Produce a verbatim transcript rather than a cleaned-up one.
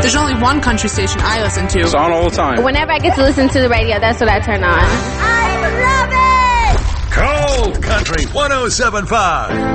There's only one country station I listen to. It's on all the time. Whenever I get to listen to the radio, that's what I turn on. I love it! Cold Country one oh seven point five.